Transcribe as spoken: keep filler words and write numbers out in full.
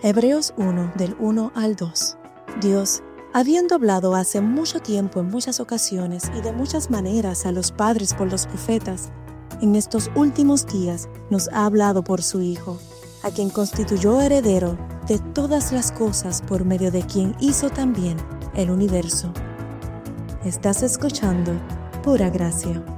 Hebreos uno, del uno al dos. Dios, habiendo hablado hace mucho tiempo en muchas ocasiones y de muchas maneras a los padres por los profetas, en estos últimos días nos ha hablado por su Hijo, a quien constituyó heredero de todas las cosas, por medio de quien hizo también el universo. Estás escuchando Pura Gracia.